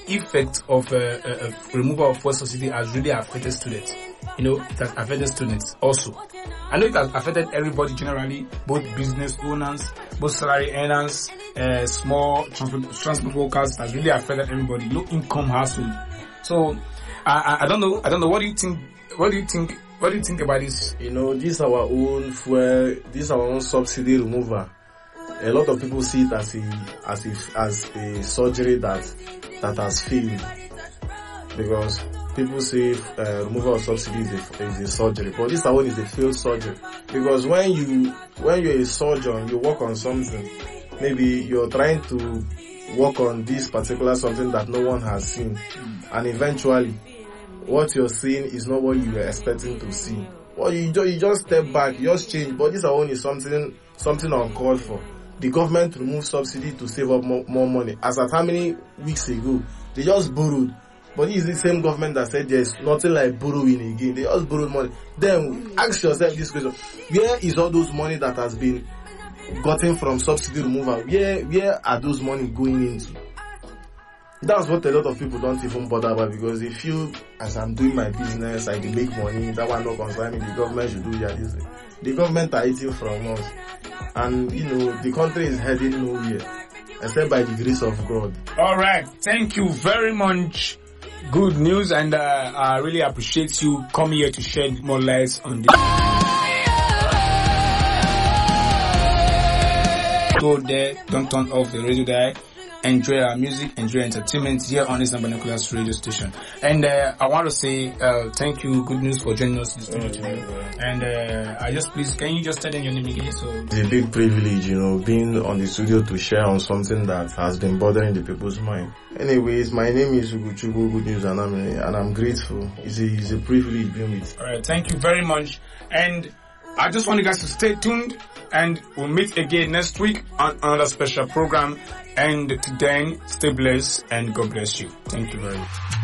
effect of removal of fuel subsidy has really affected students. You know, it has affected students also. I know it has affected everybody generally, both business owners, both salary earners, small transport workers. Has really affected everybody, low income household. So I don't know. What do you think? What do you think about this? You know, this is our own fuel. This is our own subsidy remover. A lot of people see it as a surgery that has failed, because people say removal of subsidy is a surgery, but this one is a failed surgery. Because when you're a surgeon, you work on something. Maybe you're trying to work on this particular something that no one has seen, and eventually what you're seeing is not what you were expecting to see. Well, you just step back, you just change. But this one is something uncalled for. The government removed subsidy to save up more money. As at how many weeks ago? They just borrowed. But this is the same government that said there's nothing like borrowing again. They just borrowed money. Then ask yourself this question: where is all those money that has been gotten from subsidy removal? Where are those money going into? That's what a lot of people don't even bother about, because they feel, as I'm doing my business, I can make money, that one not concern me, the government should do this. The government are eating from us. And, you know, the country is heading nowhere, except by the grace of God. Alright, thank you very much. Good news, and I really appreciate you coming here to shed more light on this. Go there, don't turn off the radio there. Enjoy our music, enjoy entertainment here on Eastern Binoculars radio station. And I want to say thank you, Good News, for joining us in the studio today. And can you just tell them your name again? So it's a big privilege, you know, being on the studio to share on something that has been bothering the people's mind. Anyways, my name is Uguchukwu Good News, and I'm grateful. It's a privilege being with you. Alright, thank you very much. And I just want you guys to stay tuned, and we'll meet again next week on another special program. And till then, stay blessed and God bless you. Thank you very much.